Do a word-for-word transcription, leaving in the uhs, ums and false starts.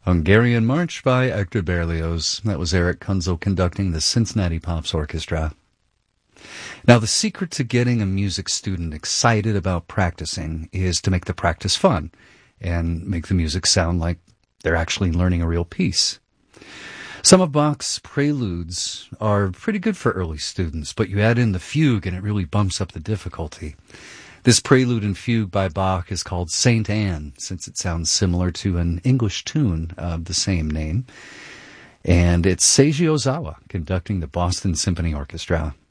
Hungarian March by Hector Berlioz. That was Eric Kunzel conducting the Cincinnati Pops Orchestra. Now, the secret to getting a music student excited about practicing is to make the practice fun and make the music sound like they're actually learning a real piece. Some of Bach's preludes are pretty good for early students, but you add in the fugue and it really bumps up the difficulty. This prelude and fugue by Bach is called Saint Anne, since it sounds similar to an English tune of the same name. And it's Seiji Ozawa conducting the Boston Symphony Orchestra.